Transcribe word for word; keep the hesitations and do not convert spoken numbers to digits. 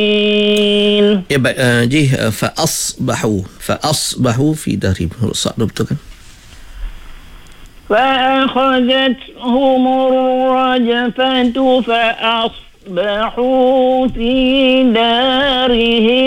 Ya baik, uh, Ji, uh, fa'asbahu fa'asbahu fi darihim. Rusak dah, betul kan? فأخذتهم الرجفة فأصبحوا في دارهم